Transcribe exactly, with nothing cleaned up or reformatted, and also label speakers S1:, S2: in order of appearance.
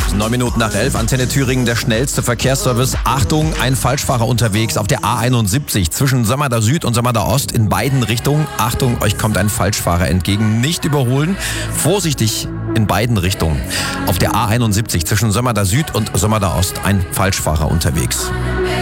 S1: Neun Minuten nach elf, Antenne Thüringen, der schnellste Verkehrsservice. Achtung, ein Falschfahrer unterwegs auf der A einundsiebzig zwischen Sömmerda Süd und Sömmerda Ost in beiden Richtungen. Achtung, euch kommt ein Falschfahrer entgegen. Nicht überholen. Vorsichtig in beiden Richtungen. Auf der A einundsiebzig zwischen Sömmerda Süd und Sömmerda Ost ein Falschfahrer unterwegs.